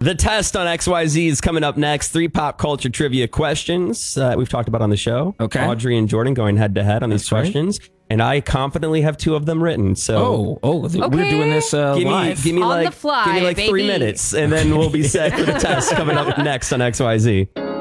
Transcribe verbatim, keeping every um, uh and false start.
The test on X Y Z is coming up next. Three pop culture trivia questions uh, we've talked about on the show. Okay. Audrey and Jordan going head to head on these That's right. questions. And I confidently have two of them written. So Oh, oh, th- we're Okay. doing this uh, give me, live. give me On like, the fly, give me like three baby. minutes, and then we'll be set for the test coming up next on X Y Z.